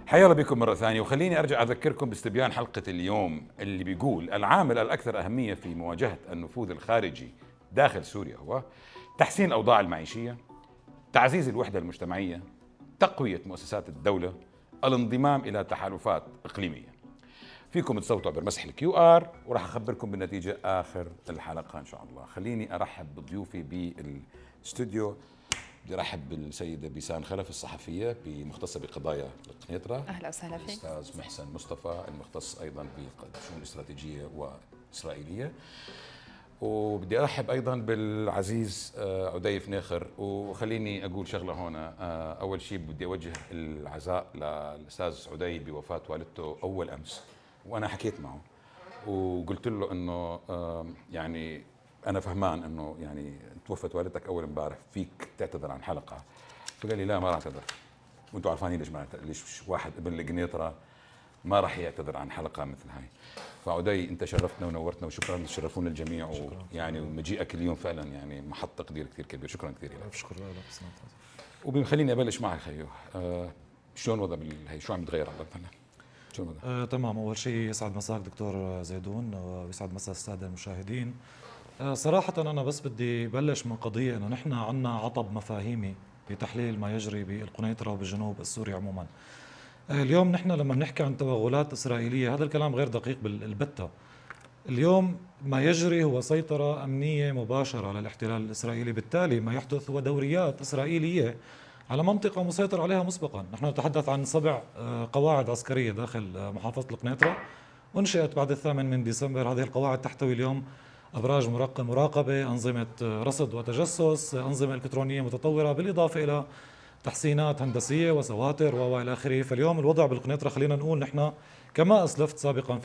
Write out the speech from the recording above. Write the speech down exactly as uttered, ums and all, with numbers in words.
حيا الله بكم مرة ثانية، وخليني أرجع أذكركم باستبيان حلقة اليوم اللي بيقول العامل الأكثر أهمية في مواجهة النفوذ الخارجي داخل سوريا هو تحسين الأوضاع المعيشية، تعزيز الوحدة المجتمعية، تقوية مؤسسات الدولة، الانضمام إلى تحالفات إقليمية. فيكم تصوتوا عبر مسح الكيو آر وراح أخبركم بالنتيجة آخر الحلقة إن شاء الله. خليني أرحب بضيوفي بالاستوديو. بدي ارحب بالسيده بيسان خلف الصحفيه بمختصه بقضايا القنيطره. اهلا وسهلا فيك. الاستاذ محسن مصطفى المختص ايضا بالشؤون الاستراتيجيه واسرائيليه. وبدي ارحب ايضا بالعزيز عدي فنيخر. وخليني اقول شغله هنا، اول شيء بدي اوجه العزاء للاستاذ عدي بوفاه والدته اول امس، وانا حكيت معه وقلت له انه يعني انا فهمان انه يعني توفت والدتك اول امبارح، فيك تعتذر عن حلقه. فقال لي لا ما راح اعتذر، وانتم عارفين ليش ما ليش واحد ابن القنيطره ما راح يعتذر عن حلقه مثل هاي. فعدي انت شرفتنا ونورتنا، وشكرا تشرفونا الجميع، ويعني ومجيئك اليوم فعلا يعني محط تقدير كثير كبير، شكرا كثير لك. شكرا لك. وبخليني ابلش معك خيو، آه شلون وضع هي شو عم يتغير عندك هلا؟ شلون وضع؟ آه تمام، اول شيء يسعد مساك دكتور زيدون، ويسعد مسا الساده المشاهدين. صراحة أنا بس بدي بلش من قضية إنه نحن عنا عطب مفاهيمي بتحليل ما يجري بالقنيطرة وبالجنوب السوري عموما. اليوم نحن لما بنحكي عن توغلات إسرائيلية هذا الكلام غير دقيق بالبتة. اليوم ما يجري هو سيطرة أمنية مباشرة على الاحتلال الإسرائيلي، بالتالي ما يحدث هو دوريات إسرائيلية على منطقة مسيطر عليها مسبقا. نحن نتحدث عن سبع قواعد عسكرية داخل محافظة القنيطرة، أنشئت بعد الثامن من ديسمبر. هذه القواعد تحتوي اليوم أبراج مراقبة، أنظمة رصد وتجسس، أنظمة إلكترونية متطورة، بالإضافة إلى تحسينات هندسية وسواتر وإلى آخره. فاليوم الوضع بالقنيطرة خلينا نقول نحن كما أسلفت سابقا